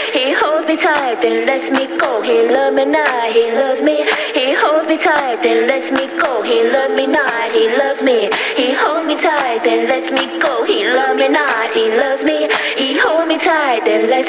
He holds me tight, then lets me go. He loves me not, he loves me. He holds me tight, then lets me go. He loves me not, he loves me. He holds me tight, then lets me go. He loves me not, he loves me. He holds me tight, then lets